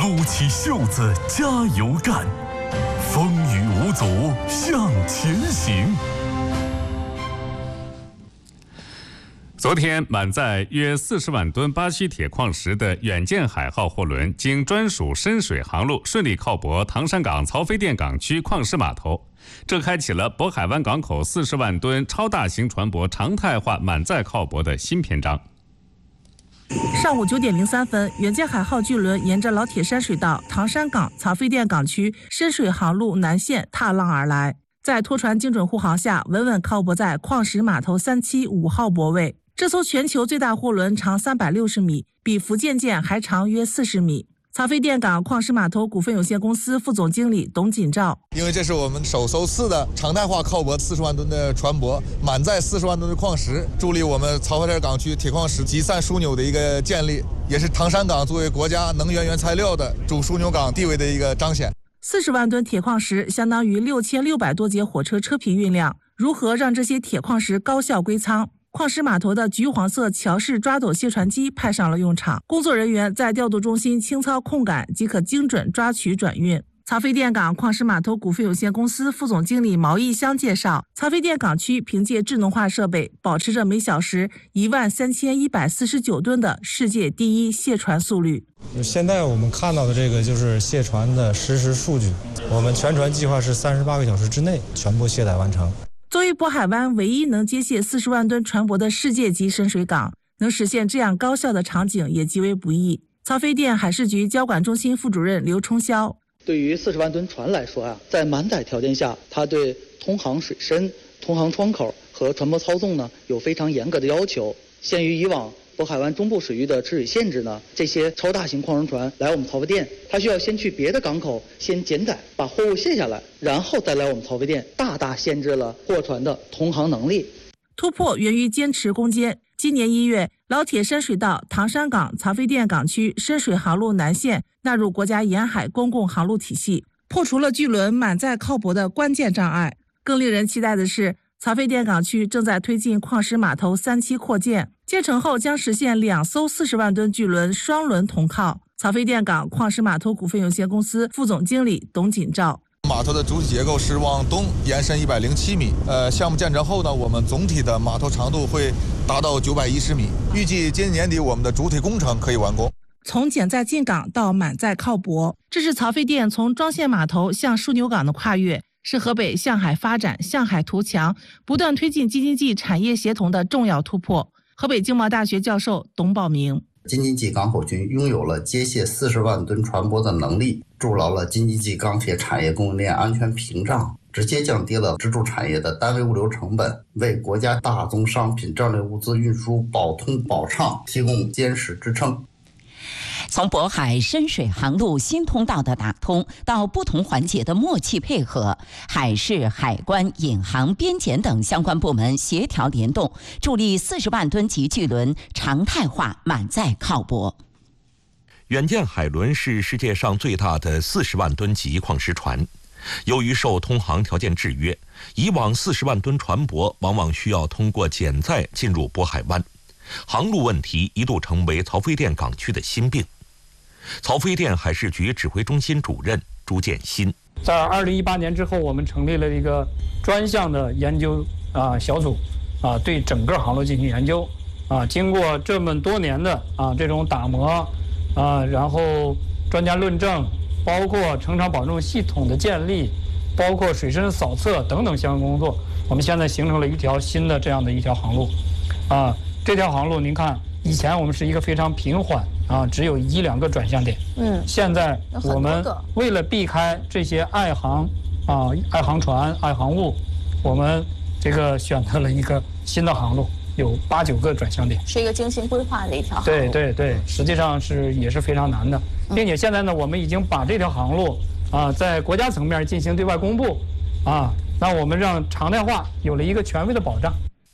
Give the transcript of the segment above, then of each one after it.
撸起袖子加油干，风雨无阻向前行。 昨天，满载约40万吨巴西铁矿石的远见海号货轮，经专属深水航路顺利靠泊唐山港曹妃甸港区矿石码头，这开启了渤海湾港口40万吨超大型船舶常态化满载靠泊的新篇章。 上午9点03分，远见海号巨轮沿着老铁山水道唐山港曹妃甸港区深水航路南线踏浪而来，在拖船精准护航下，稳稳靠泊在矿石码头3期5号泊位。这艘全球最大货轮长360米，比福建舰还长约40米。曹妃甸港矿石码头股份有限公司副总经理董锦照： 因为这是我们首次的常态化靠泊40万吨的船舶，满载40万吨的矿石，助力我们曹妃甸港区铁矿石集散枢纽的一个建立，也是唐山港作为国家能源原材料的主枢纽港地位的一个彰显。 40万吨铁矿石相当于6600多节火车车皮运量，如何让这些铁矿石高效归仓？矿石码头的橘黄色桥式抓斗卸船机派上了用场，工作人员在调度中心轻操控杆即可精准抓取转运。曹妃甸港矿石码头股份有限公司副总经理毛义香介绍，曹妃甸港区凭借智能化设备，保持着每小时13149吨的世界第一卸船速率。 现在我们看到的这个就是卸船的实时数据，我们全船计划是38个小时之内全部卸载完成。 作为渤海湾唯一能接卸40万吨船舶的世界级深水港，能实现这样高效的场景也极为不易。曹妃甸海事局交管中心副主任刘冲霄： 对于40万吨船来说在满载条件下，它对通航水深、通航窗口和船舶操纵呢有非常严格的要求。限于以往渤海湾中部水域的吃水限制呢，这些超大型矿船船来我们曹妃甸，它需要先去别的港口先减载，把货物卸下来，然后再来我们曹妃甸，大大限制了货船的通航能力。 突破源于坚持攻坚。今年1月，老铁山水道唐山港曹妃甸港区深水航路南线纳入国家沿海公共航路体系，破除了巨轮满载靠泊的关键障碍。更令人期待的是，曹妃甸港区正在推进矿石码头3期扩建，建成后将实现2艘40万吨巨轮双轮同靠。曹妃甸港矿石码头股份有限公司副总经理董锦照： 码头的主体结构是往东延伸107米，项目建成后呢，我们总体的码头长度会达到910米，预计今年年底我们的主体工程可以完工。 从减载进港到满载靠泊，这是曹妃甸从庄县码头向枢纽港的跨越，是河北向海发展、向海图强、不断推进京津冀产业协同的重要突破。河北经贸大学教授董宝明： 京津冀港口群拥有了接卸40万吨船舶的能力，筑牢了京津冀钢铁产业供应链安全屏障，直接降低了支柱产业的单位物流成本，为国家大宗商品战略物资运输保通保畅提供坚实支撑。 从渤海深水航路新通道的打通到不同环节的默契配合，海事、海关、引航、边检等相关部门协调联动，助力40万吨级巨轮常态化满载靠泊。 远见海轮是世界上最大的40万吨级矿石船，由于受通航条件制约，以往40万吨船舶往往需要通过减载进入渤海湾，航路问题一度成为曹妃甸港区的心病。曹妃甸海事局指挥中心主任朱建新： 在2018年之后，我们成立了一个专项的研究小组，对整个航路进行研究，经过这么多年的这种打磨，然后专家论证，包括成厂保证系统的建立，包括水深扫测等等相关工作，我们现在形成了一条新的这样的一条航路，这条航路您看，以前我们是一个非常平缓只有1-2个转向点，现在我们为了避开这些爱航船、爱航物，我们这个选择了一个新的航路，有8-9个转向点， 是一个精心规划的一条航路。对，实际上也是非常难的，并且现在呢，我们已经把这条航路在国家层面进行对外公布，那我们让常态化有了一个权威的保障。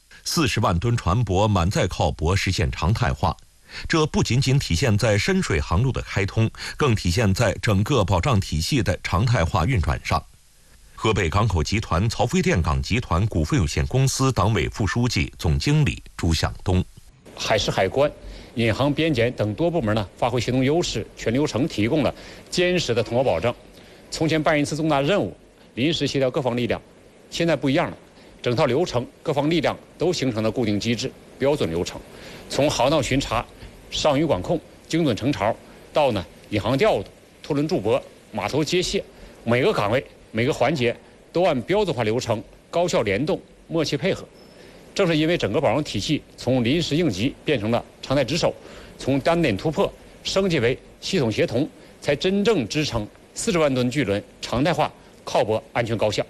40万吨船舶满载靠泊实现常态化，这不仅仅体现在深水航路的开通，更体现在整个保障体系的常态化运转上。河北港口集团曹妃甸港集团股份有限公司党委副书记、总经理朱向东： 海事海关银行、边检等多部门呢发挥协同优势，全流程提供了坚实的通报保证。从前办一次重大任务，临时协调各方力量，现在不一样了，整套流程各方力量都形成了固定机制、标准流程。从航道巡查、上鱼管控、精准成潮，到引航调度、拖轮驻泊、码头接卸，每个岗位、每个环节都按标准化流程高效联动、默契配合。正是因为整个保障体系从临时应急变成了常态值守，从单点突破升级为系统协同，才真正支撑40万吨巨轮常态化靠泊安全高效。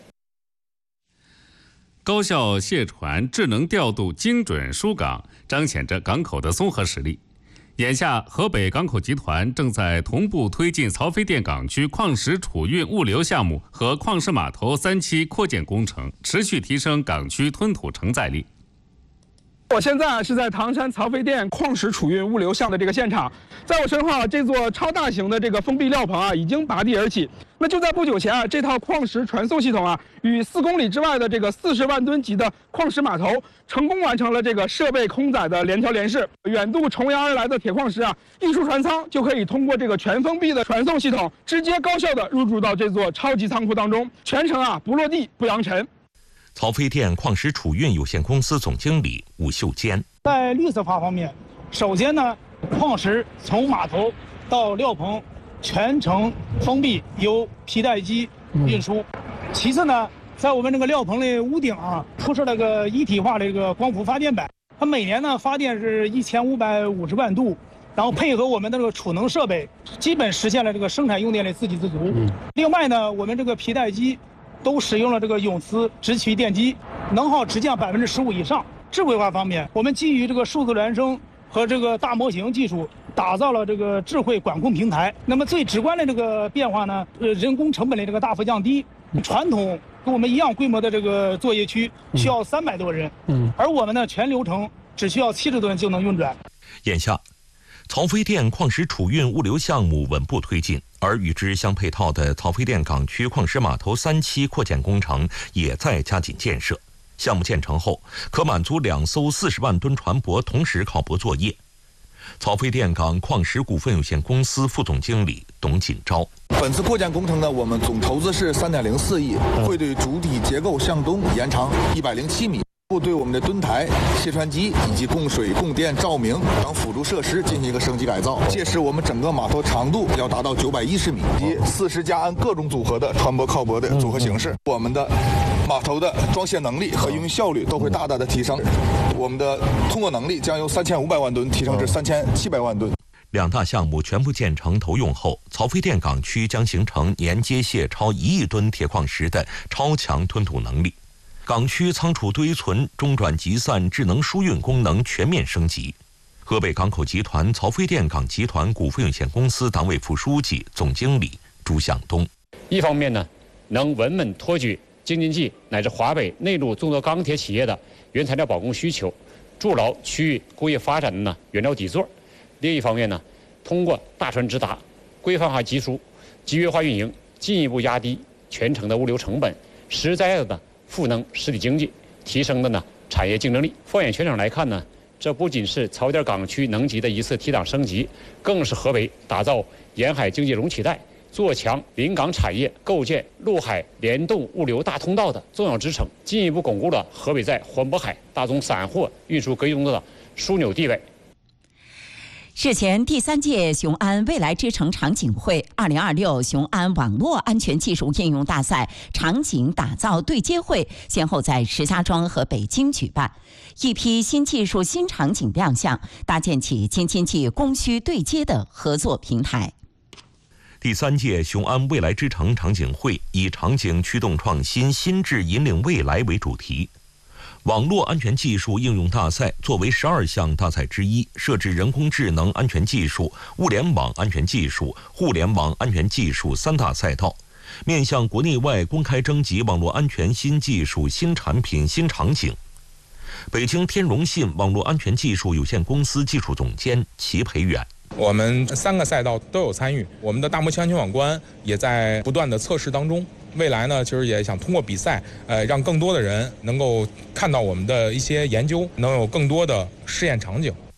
高效卸船、智能调度、精准疏港，彰显着港口的综合实力。眼下，河北港口集团正在同步推进曹妃甸港区矿石储运物流项目和矿石码头3期扩建工程，持续提升港区吞吐承载力。 我现在是在唐山曹妃甸矿石储运物流项的这个现场，在我身后这座超大型的这个封闭料棚已经拔地而起。那就在不久前这套矿石传送系统与4公里之外的这个40万吨级的矿石码头成功完成了这个设备空载的联调联试。远渡重洋而来的铁矿石运输船舱就可以通过这个全封闭的传送系统，直接高效的入驻到这座超级仓库当中，全程不落地不扬尘。 曹妃甸矿石储运有限公司总经理伍秀坚， 在绿色化方面，首先呢，矿石从码头到料棚全程封闭，由皮带机运输。其次呢，在我们这个料棚的屋顶铺设了个一体化的这个光伏发电板，它每年呢发电是1550万度，然后配合我们的这个储能设备，基本实现了这个生产用电的自给自足。另外呢，我们这个皮带机都使用了这个永磁直驱电机，能耗直降15%以上。智慧化方面，我们基于这个数字孪生和这个大模型技术，打造了这个智慧管控平台。那么最直观的这个变化呢，人工成本的这个大幅降低。传统跟我们一样规模的这个作业区需要300多人，而我们呢全流程只需要70吨就能运转。 眼下，曹妃甸矿石储运物流项目稳步推进，而与之相配套的曹妃甸港区矿石码头3期扩建工程也在加紧建设。项目建成后，可满足2艘40万吨船舶同时靠泊作业。曹妃甸港矿石股份有限公司副总经理董锦昭， 本次扩建工程呢，我们总投资是3.04亿，会对主体结构向东延长107米。会对我们的吨台、卸船机以及供水、供电、照明等辅助设施进行一个升级改造，届时我们整个码头长度要达到910米，以及40加安各种组合的船舶靠泊的组合形式。我们的码头的装卸能力和营运效率都会大大的提升，我们的通过能力将由3500万吨提升至3700万吨。 2大项目全部建成投用后，曹妃甸港区将形成年接卸超1亿吨铁矿石的超强吞吐能力。港区仓储堆存、中转集散、智能疏运功能全面升级。河北港口集团曹妃甸港集团股份有限公司党委副书记、总经理朱向东， 一方面呢，能稳稳托举京津冀乃至华北内陆众多钢铁企业的原材料保供需求，筑牢区域工业发展的原料底座；另一方面呢，通过大船直达、规范化集输、集约化运营，进一步压低全程的物流成本，实在的赋能实体经济，提升的产业竞争力。放眼全省来看呢，这不仅是曹妃甸港区能级的一次提档升级，更是河北打造沿海经济容器带、做强临港产业、构建陆海联动物流大通道的重要支撑，进一步巩固了河北在环渤海大宗散货运输格局中的枢纽地位。 日前，第3届雄安未来之城场景会2026雄安网络安全技术应用大赛场景打造对接会先后在石家庄和北京举办，一批新技术新场景亮相，搭建起京津冀供需对接的合作平台。 第3届雄安未来之城场景会以场景驱动创新，心智引领未来为主题。网络安全技术应用大赛作为12项大赛之一，设置人工智能安全技术、物联网安全技术、互联网安全技术3大赛道，面向国内外公开征集网络安全新技术、新产品、新场景。北京天融信网络安全技术有限公司技术总监齐培远， 我们3个赛道都有参与，我们的大模型安全网关也在不断的测试当中。未来呢，其实也想通过比赛，让更多的人能够看到我们的一些研究，能有更多的试验场景。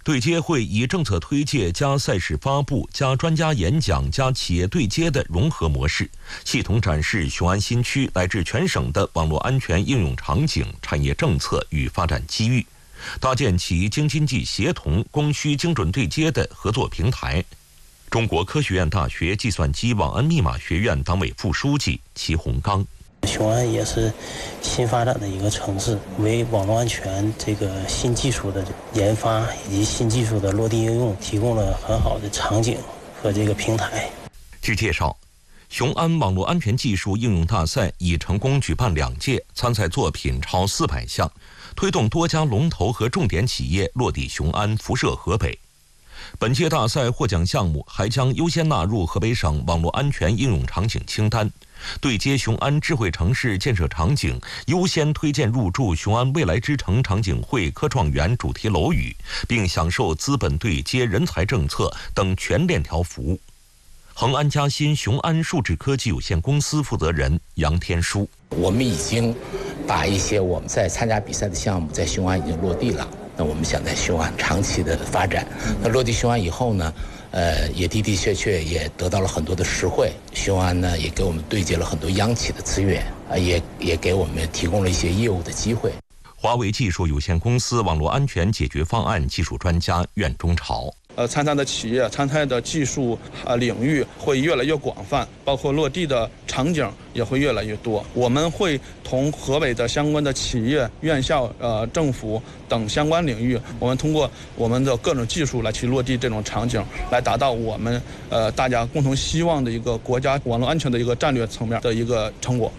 对接会以政策推介加赛事发布加专家演讲加企业对接的融合模式，系统展示雄安新区乃至全省的网络安全应用场景、产业政策与发展机遇，搭建起京津冀协同、供需精准对接的合作平台。中国科学院大学计算机网安密码学院党委副书记齐洪刚。 雄安也是新发展的一个城市，为网络安全这个新技术的研发以及新技术的落地应用提供了很好的场景和这个平台。 据介绍，雄安网络安全技术应用大赛已成功举办2届，参赛作品超400项，推动多家龙头和重点企业落地雄安，辐射河北。本届大赛获奖项目还将优先纳入河北省网络安全应用场景清单，对接雄安智慧城市建设场景，优先推荐入驻雄安未来之城场景汇科创园主题楼宇，并享受资本对接、人才政策等全链条服务。恒安嘉新雄安数智科技有限公司负责人杨天书： 我们已经把一些我们在参加比赛的项目在雄安已经落地了。那我们想在雄安长期的发展，那落地雄安以后呢，也的的确确也得到了很多的实惠。雄安呢也给我们对接了很多央企的资源，也给我们提供了一些业务的机会。 华为技术有限公司网络安全解决方案技术专家苑中朝： 参赛的企业、参赛的技术领域会越来越广泛，包括落地的场景也会越来越多。我们会同河北的相关的企业、院校、政府等相关领域，我们通过我们的各种技术来去落地这种场景，来达到我们大家共同希望的一个国家网络安全的一个战略层面的一个成果。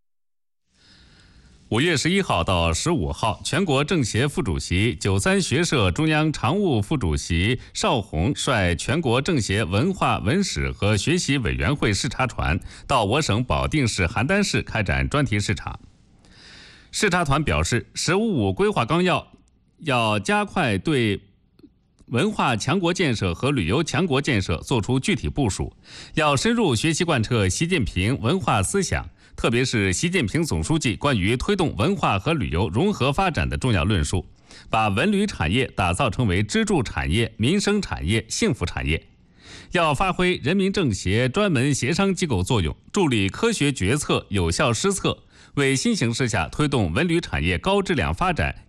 5月11号到15号，全国政协副主席、93学社中央常务副主席邵宏率全国政协文化文史和学习委员会视察团到我省保定市邯郸市开展专题视察。视察团表示，“15+5”规划纲要加快对文化强国建设和旅游强国建设作出具体部署，要深入学习贯彻习近平文化思想，特别是习近平总书记关于推动文化和旅游融合发展的重要论述，把文旅产业打造成为支柱产业、民生产业、幸福产业。要发挥人民政协专门协商机构作用，助力科学决策、有效施策，为新形势下推动文旅产业高质量发展